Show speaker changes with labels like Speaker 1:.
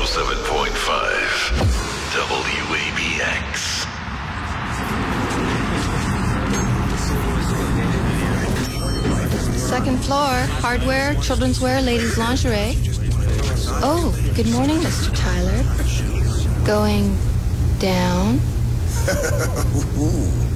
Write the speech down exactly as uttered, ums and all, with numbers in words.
Speaker 1: seven point five W A B X.
Speaker 2: Second floor, hardware, children's wear, ladies' lingerie. Oh, good morning, Mister Tyler. Going down?